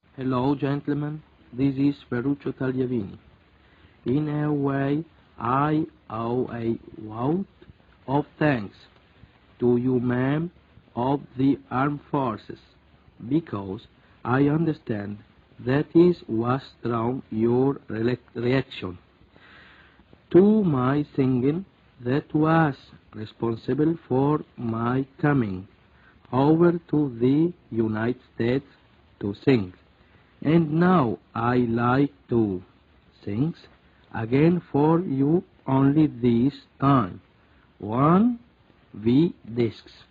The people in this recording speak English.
Hello, gentlemen. This is Ferruccio Tagliavini. In a way, I owe a vote of thanks to you, men of the armed forces, because I understand that is what drawn your reaction to my singing that was responsible for my coming over to the United States to sing. And now I like to sing again for you only this time. 1 V discs.